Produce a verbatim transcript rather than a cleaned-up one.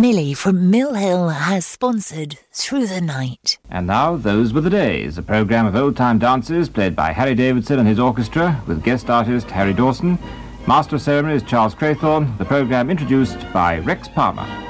Millie from Mill Hill has sponsored Through the Night. And now, Those Were the Days, a programme of old-time dances played by Harry Davidson and his orchestra, with guest artist Harry Dawson. Master of Ceremonies Charles Craythorne. The programme introduced by Rex Palmer.